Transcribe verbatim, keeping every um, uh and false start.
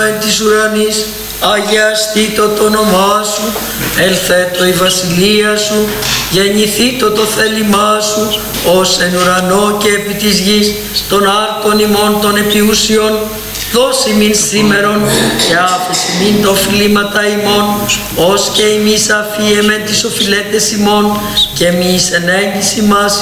εν της ουρανής, αγιαστήτω το όνομά σου, ελθέτω η βασιλεία σου, γεννηθήτω το θέλημά σου, ως εν ουρανό και επί της γης, των άρτων ημών των επιούσιων, δώσει μην σήμερον και άφεση μην το οφειλήματα ημών, ως και εμείς αφιέμεν τις οφειλέτες ημών, και εμείς εν έγκυση μας